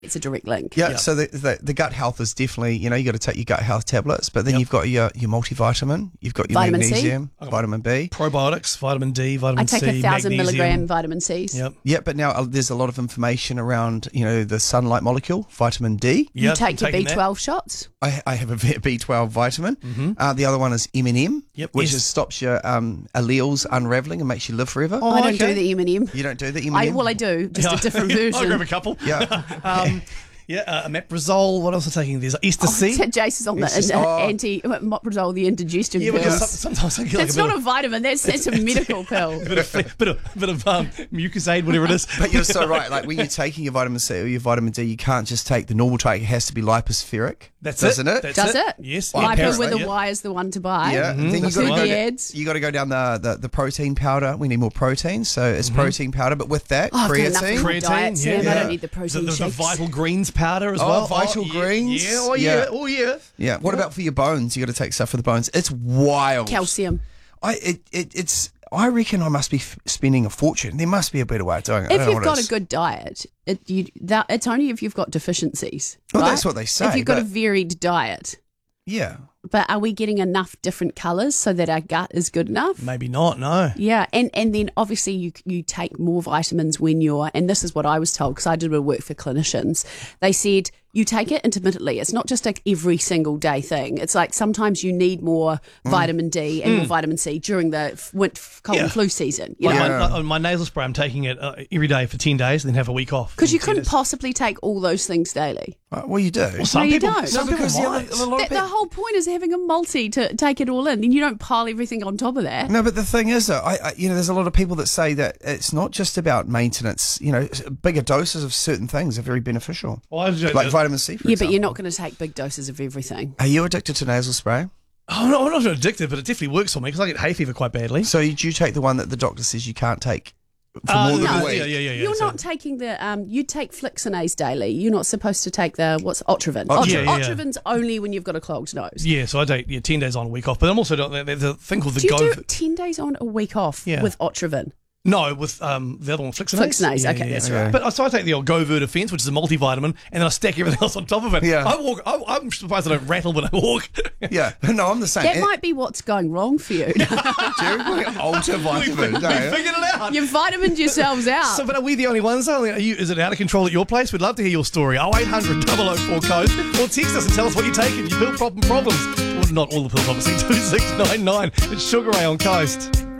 It's a direct link. Yeah, so the gut health is definitely, you got to take your gut health tablets, but then you've got your multivitamin, you've got your Vitamin C. magnesium, vitamin B. Probiotics, vitamin D, vitamin C, I take 1,000 magnesium. milligram vitamin C's. Yep. Yeah, but now there's a lot of information around, the sunlight molecule, vitamin D. You Yep, take your taking B12 shots. I have a B12 vitamin. The other one is M&M, which stops your alleles unraveling and makes you live forever. Oh, I don't do okay. the M&M. You don't do the M&M? I do, just a different version. I'll grab a couple. Yeah. Omeprazole. What else am I taking? There's Ester C. Jace is on the anti-moprazole, the indigestion Yeah, pills. because sometimes I get like That's a bit not a vitamin. That's a medical pill. bit of mucus aid, whatever it is. But you're so right. Like when you're taking your vitamin C or your vitamin D, you can't just take the normal type. It has to be lipospheric. Doesn't it? Does it? Yes. Lipo apparently, with a Y is the one to buy. Yeah. Then you That's got to the go. ads. You got to go down the protein powder. We need more protein, so it's protein powder. But with that, Oh, I've got enough creatine. in my Creatine, diet, Sam. yeah. I don't need the protein the shakes. Vital Greens powder as Oh, well. Vital yeah, Greens. Yeah. Oh yeah. Oh yeah. Yeah. What about for your bones? You got to take stuff for the bones. It's wild. Calcium. I reckon I must be spending a fortune. There must be a better way of doing it. I If don't know you've what it got is. a good diet, it's only if you've got deficiencies. Well, right? that's what they say, If you've got a but- varied diet. Yeah. But are we getting enough different colours so that our gut is good enough? Maybe not. No. Yeah, and then obviously you take more vitamins when and this is what I was told because I did a bit of work for clinicians. They said you take it intermittently. It's not just like every single day thing. It's like sometimes you need more vitamin D and more vitamin C during the cold and flu season. You know? My nasal spray, I'm taking it every day for 10 days and then have a week off. Because you couldn't possibly take all those things daily. Well, you do. Well, some No, you people, don't. Some No, because people the might. other- a lot of The whole point is having a multi to take it all in, and you don't pile everything on top of that. No, but the thing is, though, there's a lot of people that say that it's not just about maintenance. Bigger doses of certain things are very beneficial, Well, I don't- like vitamin C. For Yeah, example. but you're not going to take big doses of everything. Are you addicted to nasal spray? Oh, no, I'm not addicted, but it definitely works for me because I get hay fever quite badly. So do you take the one that the doctor says you can't take for more than no. a week? Yeah. You're So- not taking you take Flixinase daily. You're not supposed to take Otrivin. Yeah, Otrivin's only when you've got a clogged nose. Yeah, so I take 10 days on, a week off. But I'm also there's a thing called the Do you Go. do 10 days on, a week off with Otrivin? No, with the other one, Flixinase. Flixinase, okay, that's right. But so I take the old Go Defense, which is a multivitamin, and then I stack everything else on top of it. Yeah. I'm surprised I don't rattle when I walk. Yeah, no, I'm the same. That might be what's going wrong for you. Jerry, ultra vitamin. we figured it out. You've vitamined yourselves out. So, but are we the only ones? Is it out of control at your place? We'd love to hear your story. 0800 004 Coast. Or text us and tell us what you're taking. Your pill problems. Well, not all the pills, obviously. 2699. It's Sugar Ray on Coast.